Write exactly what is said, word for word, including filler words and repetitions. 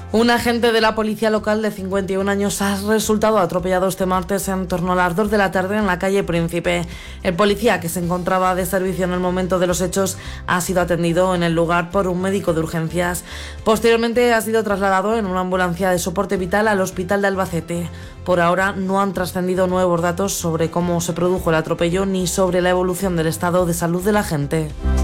Un agente de la policía local de cincuenta y un años ha resultado atropellado este martes en torno a las dos de la tarde en la calle Príncipe. El policía, que se encontraba de servicio en el momento de los hechos, ha sido atendido en el lugar por un médico de urgencias. Posteriormente ha sido trasladado en una ambulancia de soporte vital al hospital de Albacete. Por ahora no han trascendido nuevos datos sobre cómo se produjo el atropello ni sobre la evolución del estado de salud del agente.